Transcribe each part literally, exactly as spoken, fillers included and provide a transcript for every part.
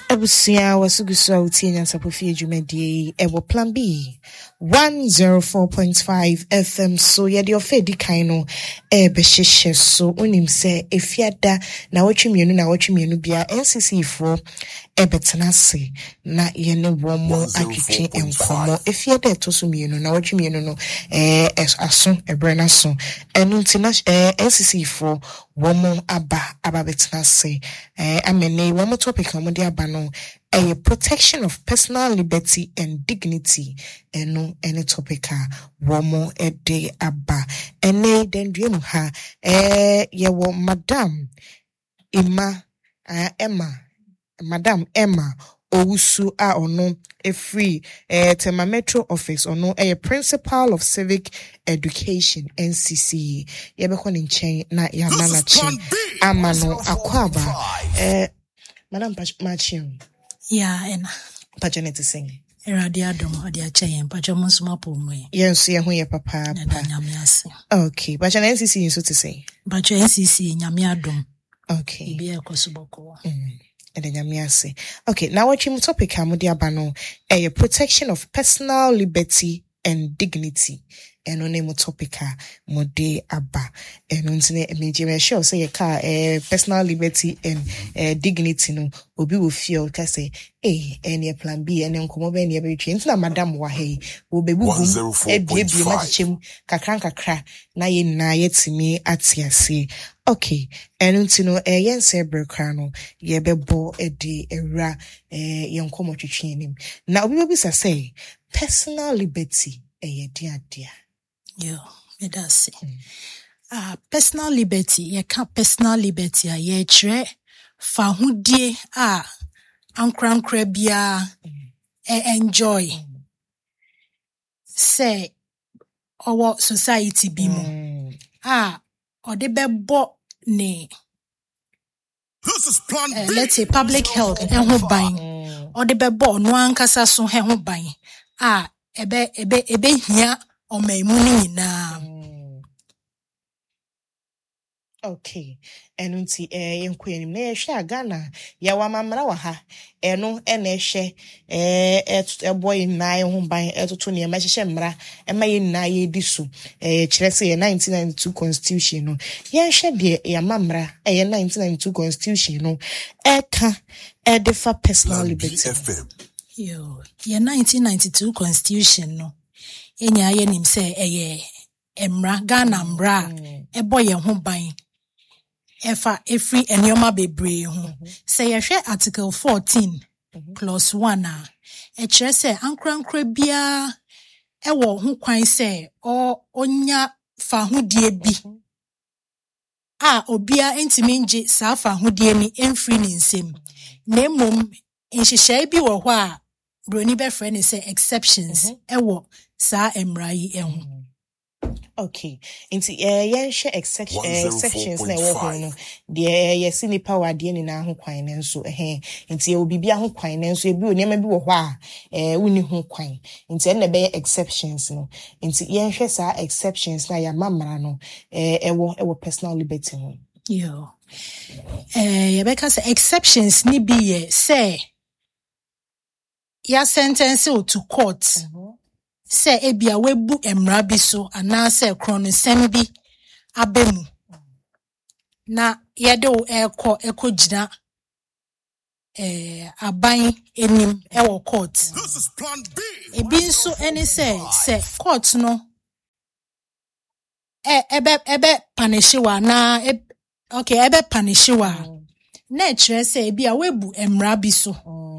Ebusia wasuguso utienya sapofie dwumadi ewo plan B one oh four point five F M so ye de ofedi kan no e be hyehye so onim se efiada na wotwemienu na wotwemienu bia N C C fo e betena se na ye ne womo atwetwe enkomo efiada etoso mienu na wotwemienu no eh aso ebrena so enu ntina eh N C C fo womo aba aba betena se eh amene womo topic womo de aba no a protection of personal liberty and dignity eno any topic a womo ede aba ene dendwem ha eh yewo madam Emma uh, Emma Madam Emma Owusu a ono a free eh Tema Metro office ono a principal of civic education N C C yebekọ ne nchen na yamana chi amano akwaba eh Madam Machim. Yeah, and Pajanet to sing. Eradia dom adia chayen pajamus mapo mwe. Yes, yeah, who your papa. Okay, but an N C C is so to say. But your N C C nyamia dom. Okay. Be a kosuboko. Mm. And then nyamiase. Okay, now what you topic amudia bano a protection of personal liberty and dignity. And on name topica mode aba and on me sure say a car eh personal liberty and uh, dignity no obi will feel ka say eh any plan B and nkomo be ne be twin na madam wa hey wo be bugum e bie bie ma chim kakran kakra na ye na yetimi atiase. Okay, and untino eh yen se brekra no ye bebo e di era eh yen komo twetwe nim na obi be say personal liberty eh ye dia dia. Yo, it does say. Ah, personal liberty, ye can't personal liberty, a ye tre, fa hudie, ah, ankran krebia, e enjoy. Say, our society bimo. Ah, or de bebo ne. This is plan uh, let's say public health, and ho buying. Or de bebo, no ankasa so he ho buying. Ah, ebe, ebe, ebe here. O me muni na. Okay. Enu nti eh yenko enim na yehwe Ghana ya wa mamra wa ha eno ena ehwe eh eboy na ye ho ban etoto ne ma hyehye mra e ma ye na ye disu eh kire se nineteen ninety-two constitution no ye hwe de ya mamra eh nineteen ninety-two constitution no e ka e de fa personal liberty. Yo, ye nineteen ninety-two constitution no enya ye nim se eye emra Ghana mra ebo ye ho ban efa every enyoma bebre ho se ye hwe article fourteen clause one a e kire se ankrankra bia e wo ho kwan se o onya fa hodie bi a obia entimi nje sa fa hodie ni emfri ni nsem na mom nhyehyai bi wo ho a broni be friend ni say exceptions e wo sa emrai ehu. Okay, inti eh yen hwe exception exceptions na wo ho no de yes ni power de ni na ho kwan ne nso eh inti e obi bia ho kwan ne nso e bi onema bi wo ho a eh uni ho kwan inti na be exceptions no inti yen hwe sa exceptions na ya mamra no eh ewo ewo personal liberty ho. Yo eh ye be ka say exceptions ni bi ye say ya sentence to court. Mm-hmm. Say ebia webu emra bi so ana say krono sem bi abemu na yede o eko eko gina eh aban enim e wo court ebi nso eni say say court no e ebe ebe panishiwa na e, okay ebe panishiwa mm. na kire say ebia webu emra bi so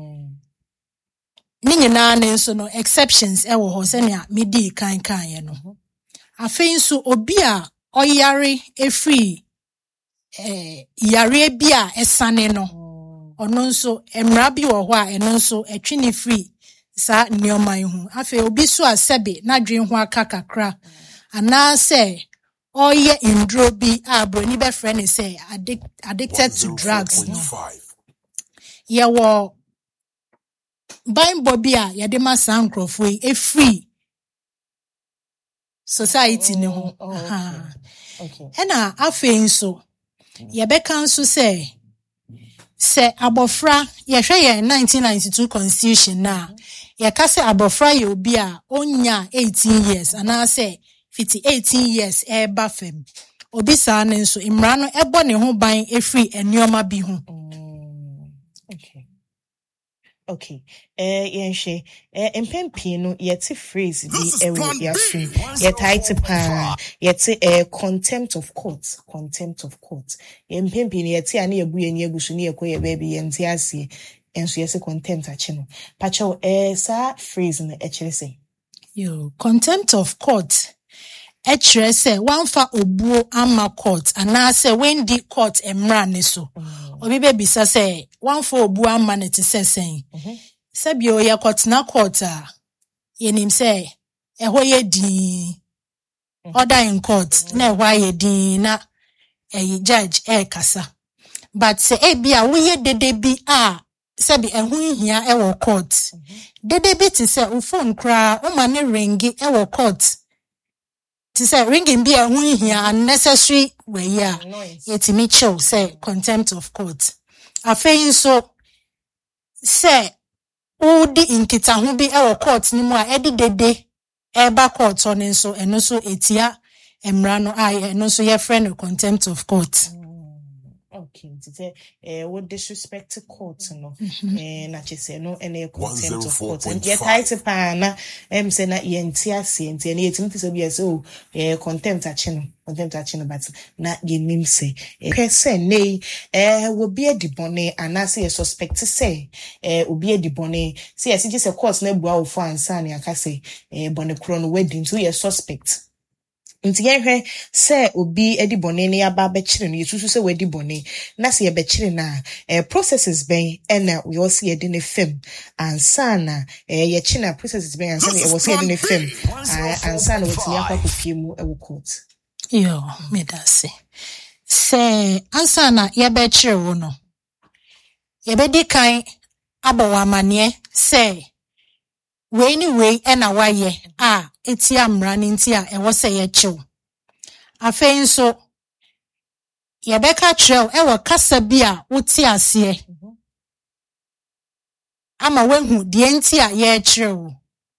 ni nyina na nso no exceptions e wo ho se ne medi kan kan ye no afei nso obi a oyare efri eh yare bi a esane no ono nso emra bi wo ho a eno nso etwe ne free sa nneoman hu afei obi so asebe na dwen ho aka kakra ana se oye indro bi a broni be friend say addic- addicted to drugs no ye wo Bain Bobia, Yadema Sankrofwe, a free society no. Okay. And I feel so. Yabeka so say, se abofra yehwe ye nineteen ninety-two constitution na ye ka se abofra ye obi a onya eighteen years ana se fifty eighteen years e ba fam obi sa ne nso imra no ebo ne ho ban efri enioma bi ho. Okay. Okay. Eh yenhwe eh empempi no yeti phrase bi ewo yasu yeti pa yeti eh contempt of court contempt of court empempi no yeti ani ebu eni egusu ni ekoye baby yenti ase enso yesi contempt ache no pacho eh sa phrase no echere say yo contempt of court echere say one fa obuo ama court ana say when the court emra ne so obi be bisa say one fa obuo ama ne te say sen sabi o ye court na court a yenim say eho ye din order in court na eho ye din na eh judge eh kasa but say e bia wo ye dede bi a sabi eho hia e wo court dede bi te say o phone kra o ma ne ringi e wo court to say ringing be a win here unnecessary way ya yet me chill say contempt of court afeyin so say udi inkita ho bi e wo court ni mu a edi dede e ba court on nso eno so etia emra no ai eno so ye friend contempt of court. Okay, today eh what disrespect to court no eh na chese no ene contempt of court and yet tight pa na em say na yenti ase enti na yetim tise bia say oh eh contempt ache no contempt ache no but na yenim say eh say nei eh wo bia dibone anase ye suspect say eh obi dibone say yes just a court na bua wo for ansa na aka say eh bone kro no wedding so ye suspect nti yehwe se obi edi bone ne aba be kire no yesusu se wedi bone na se ye be kire na eh processes ben ena we also ye de ne fem ansana eh ye china processes ben ansana e was ye de ne fem ansana wetimi akwa kofie mu e wo court yo me da se se ansana ye be kire wo no ye be di kan abawa mane se we ni we ena waye a eti amra ni nti a ewo se ye chiw afei nso ye beka chiw ewo kasa bi a wuti ase ama wehu de nti a ye chiw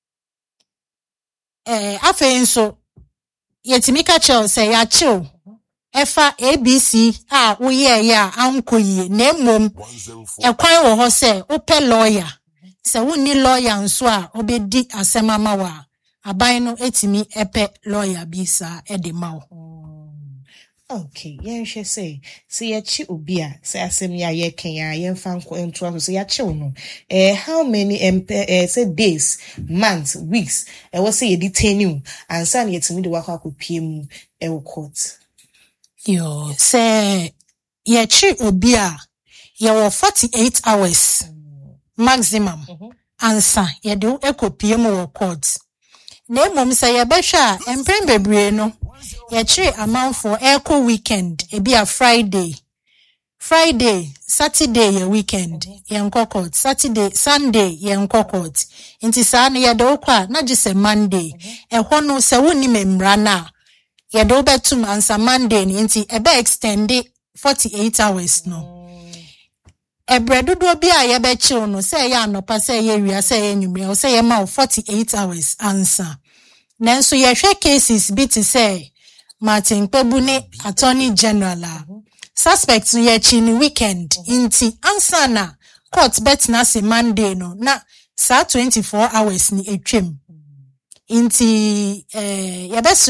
eh afei nso ye timika chiw se ya chiw efa abc a wo ye ya ankoyi na mmom ekwan wo ho se ope lawyer se woni lawyer nso a obedi asema ma wa aban no etimi epe lawyer bi sa edema wo. Okay, yen she say say ya chi obi a say asem ya ye ken ya yen fa nko ento aso say ya chi no eh how many eh say days months weeks eh what say you detain you and san yetimi de wakwa kopie mu e wo court yo say ya chi obi a ye wo forty-eight hours maximum mm-hmm. Answer ye de ekopie mu wo court na mom say ye behwa empren bebre no ye chi amanfo eko weekend e bia Friday Friday Saturday ye weekend ye nko court Saturday Sunday ye nko court inti sa na ye de okwa na gise Monday e ho no se woni memra na ye de obetum answer Monday ni inti e be extend forty-eight hours no ebredudo bi a ye be chill no say ye anopa say ye wia say ye nwumre o say ye ma forty-eight hours answer nanso ye hwe cases bi to say Martin Pebune Attorney General a suspect ye chi ni weekend inti answer na court bet na say Monday no na sa twenty-four hours ni etwem inti eh ye be